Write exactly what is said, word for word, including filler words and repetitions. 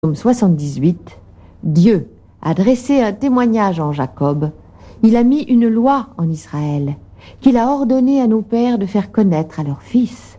Psaume soixante-dix-huit, Dieu a dressé un témoignage en Jacob, il a mis une loi en Israël, qu'il a ordonné à nos pères de faire connaître à leurs fils.